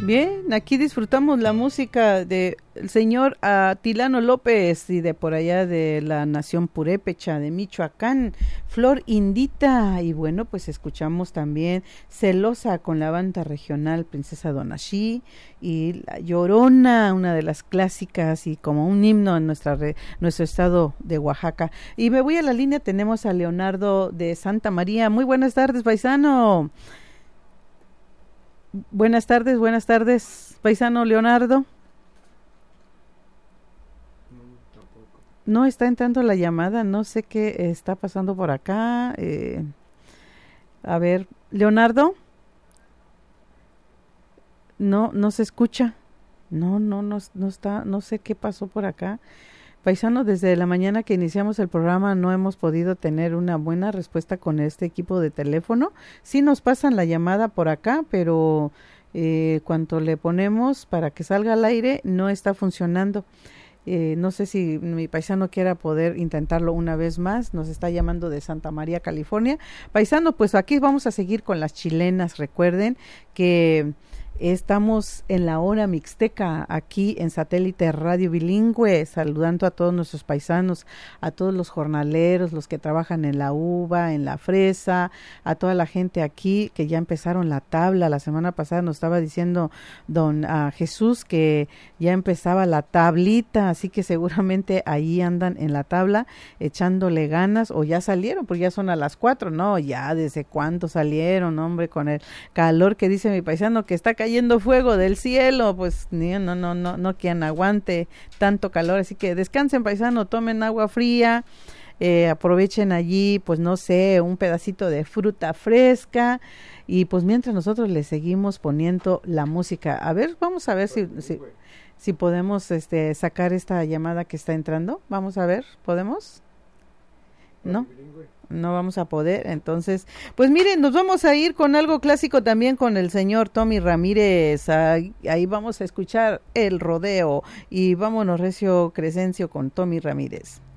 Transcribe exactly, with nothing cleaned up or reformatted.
Bien, aquí disfrutamos la música de el señor Atilano López y de por allá de la nación purépecha de Michoacán, Flor Indita, y bueno, pues escuchamos también Celosa con la banda regional Princesa Donashi y La Llorona, una de las clásicas y como un himno en nuestra re, nuestro estado de Oaxaca. Y me voy a la línea, tenemos a Leonardo de Santa María. Muy buenas tardes, paisano. Buenas tardes, buenas tardes, paisano Leonardo. No está entrando la llamada, no sé qué está pasando por acá. Eh, a ver, Leonardo. No, no se escucha. No, no, no, no está, no sé qué pasó por acá. Paisano, desde la mañana que iniciamos el programa no hemos podido tener una buena respuesta con este equipo de teléfono. Sí nos pasan la llamada por acá, pero eh, cuando le ponemos para que salga al aire no está funcionando. Eh, no sé si mi paisano quiera poder intentarlo una vez más. Nos está llamando de Santa María, California. Paisano, pues aquí vamos a seguir con las chilenas. Recuerden que estamos en la hora mixteca aquí en Satélite Radio Bilingüe, saludando a todos nuestros paisanos, a todos los jornaleros, los que trabajan en la uva, en la fresa, a toda la gente aquí que ya empezaron la tabla. La semana pasada nos estaba diciendo don uh, Jesús que ya empezaba la tablita, así que seguramente ahí andan en la tabla echándole ganas, o ya salieron, porque ya son a las cuatro, no, ya desde cuándo salieron, hombre, con el calor que dice mi paisano que está cayendo yendo fuego del cielo, pues no, no, no, no, no quien aguante tanto calor, así que descansen, paisano, tomen agua fría, eh, aprovechen allí, pues no sé, un pedacito de fruta fresca, y pues mientras nosotros le seguimos poniendo la música. A ver, vamos a ver si, si, si podemos este sacar esta llamada que está entrando, vamos a ver, ¿podemos? ¿No? No vamos a poder, entonces, pues miren, nos vamos a ir con algo clásico también con el señor Tommy Ramírez. Ahí, ahí vamos a escuchar El Rodeo y vámonos recio Crescencio con Tommy Ramírez.